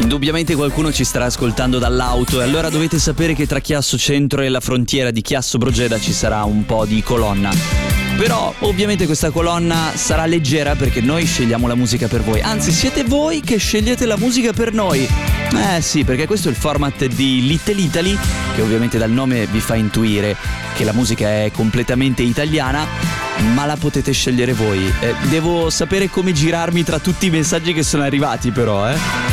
Indubbiamente qualcuno ci starà ascoltando dall'auto e allora dovete sapere che tra Chiasso Centro e la frontiera di Chiasso Brogeda ci sarà un po' di colonna. Però ovviamente questa colonna sarà leggera perché noi scegliamo la musica per voi. Anzi, siete voi che scegliete la musica per noi. Sì, perché questo è il format di Little Italy, che ovviamente dal nome vi fa intuire che la musica è completamente italiana, ma la potete scegliere voi. Devo sapere come girarmi tra tutti i messaggi che sono arrivati però,